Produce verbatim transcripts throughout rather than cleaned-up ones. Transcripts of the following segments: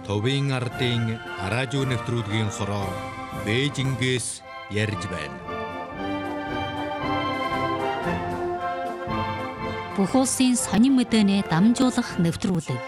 Товын ардын араажуу нэвтрүүлгийн хороо Бээжингээс ярьж байна. Бүх улсын сонин мэдээний дамжуулах нэвтрүүлэг.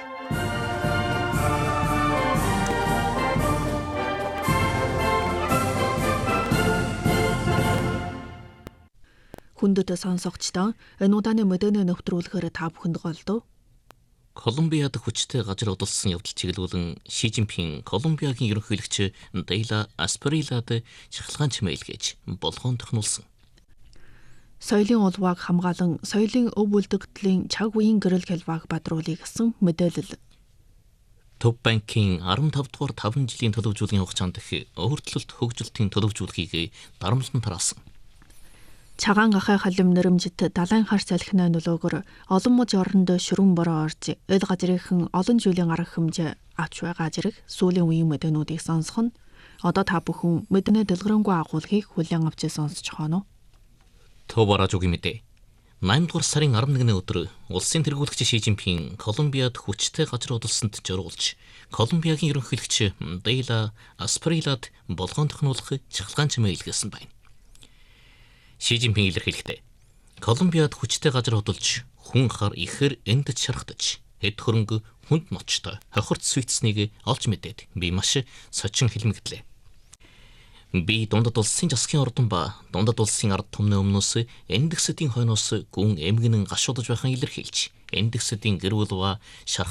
Хүндэт сонсогчдоо энэ удааны мэдээний нэвтрүүлгээр та бүхэнд голдов. Колумбиад хүчтэй газар удалсан явдал чиглүүлэн Ши Жинпин Колумбиагийн ерөнхийлөгч Дейла Аспарилад шахалгаан чимэйлгээж болгоон тохинулсан. Соёлын улвааг хамгаалан соёлын өв үлдэгдлийн чаг үеийн гэрэл хэлбааг бадруулъя гэсэн мэдээлэл. Төв банкын арван тав дугаар таван жилийн төлөвлөлийн хугацаанд дэх өөрчлөлт хөгжилтийн төлөвлөлийг дарамтлан тараасан. Чагаан гахай халим нэрэмжит далайн хар салхины нөлөөгөөр олон мод орнд шүрэн бороо орж эд газрынхан олон жилийн арга хэмжээ авч байгаа зэрэг сүүлийн үеийн мэдээнүүдийг сонсох нь одоо та бүхэн мэднэ дэлгэрэнгүй агуулгыг хүлээн авч сонсож байгаа нь. Төв бараажуугийн мэдээ. найман дугаар сарын арван нэгний өдөр улсын тэргүүлэгч Ши Жинпин Колумбиад хүчтэй газар удалсанд зориулж Колумбиагийн ерөнхийлөгч Дейла Аспарилад болгоон тохинулах шахалгаан чимэйлгэсэн байна. Ши Жинпин илэрхийлэхдээ Колумбиад хүчтэй газар хөдөлж хүн хар ихээр эндэж шархтаж хэд хөрөнгө хүнд ноцтой хохирц свицнийг олж мэдээд би маш сочин хэлмэгдлээ. Би дундад улсын засгийн ордон ба дундад улсын ард түмний өмнөөс эндэгсдийн хойноос гүн эмгэнэн гашуудж байхын илэрхийлж эндэгсдийн гэр бүл ба